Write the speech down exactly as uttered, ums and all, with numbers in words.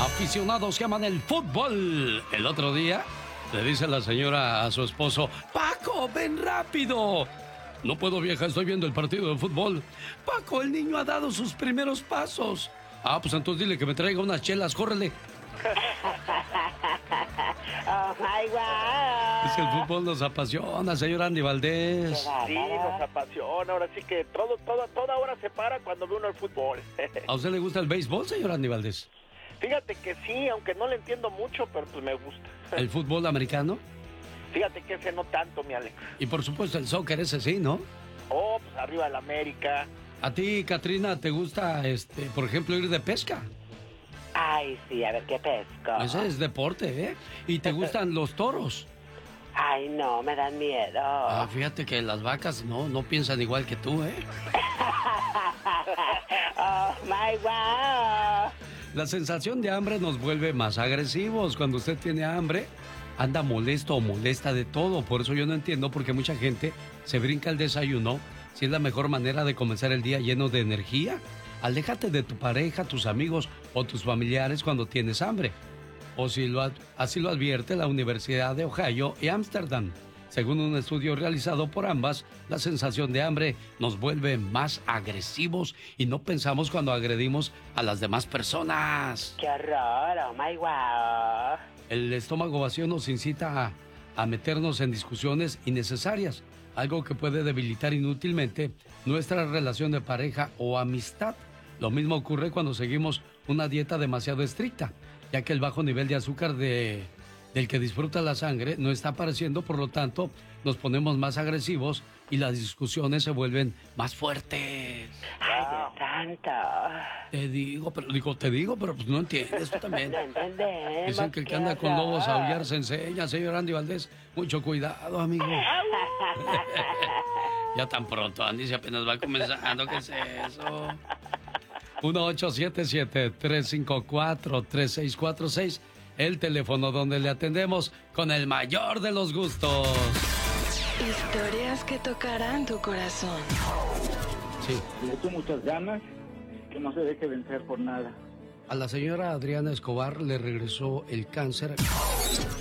aficionados que aman el fútbol. El otro día le dice la señora a su esposo: Paco, ven rápido. No puedo, vieja, estoy viendo el partido de fútbol. Paco, el niño ha dado sus primeros pasos. Ah, pues entonces dile que me traiga unas chelas, córrele. Oh my God. Es que el fútbol nos apasiona, señor Andy Valdés. Sí, nos apasiona. Ahora sí que todo, todo, toda hora se para cuando ve uno el fútbol. ¿A usted le gusta el béisbol, señor Andy Valdés? Fíjate que sí, aunque no le entiendo mucho, pero pues me gusta. ¿El fútbol americano? Fíjate que ese no tanto, mi Alex. Y por supuesto el soccer, ese sí, ¿no? Oh, pues arriba el América. ¿A ti, Katrina, te gusta, este, por ejemplo, ir de pesca? Ay, sí, a ver qué pesco. Ese es deporte, ¿eh? ¿Y te gustan los toros? Ay, no, me dan miedo. Ah, fíjate que las vacas no, no piensan igual que tú, ¿eh? Oh my God. La sensación de hambre nos vuelve más agresivos. Cuando usted tiene hambre, anda molesto o molesta de todo. Por eso yo no entiendo por qué mucha gente se brinca el desayuno si es la mejor manera de comenzar el día lleno de energía. Aléjate de tu pareja, tus amigos o tus familiares cuando tienes hambre. O si lo, así lo advierte la Universidad de Ohio y Ámsterdam. Según un estudio realizado por ambas, la sensación de hambre nos vuelve más agresivos y no pensamos cuando agredimos a las demás personas. Qué horror, oh my God. El estómago vacío nos incita a, a meternos en discusiones innecesarias, algo que puede debilitar inútilmente nuestra relación de pareja o amistad. Lo mismo ocurre cuando seguimos una dieta demasiado estricta, ya que el bajo nivel de azúcar de, del que disfruta la sangre no está apareciendo, por lo tanto nos ponemos más agresivos y las discusiones se vuelven más fuertes. Ay, Dios santo. Te digo, pero digo, te digo, pero pues no entiendes tú también. No entendemos. Dicen que el que anda con lobos a aullar se enseña, señor Andy Valdés. Mucho cuidado, amigo. Ya tan pronto, Andy, si apenas va comenzando, ¿qué es eso? uno ocho siete siete, tres cinco cuatro, tres seis cuatro seis, el teléfono donde le atendemos con el mayor de los gustos. Historias que tocarán tu corazón. Sí. Le echo muchas ganas, que no se deje vencer por nada. A la señora Adriana Escobar le regresó el cáncer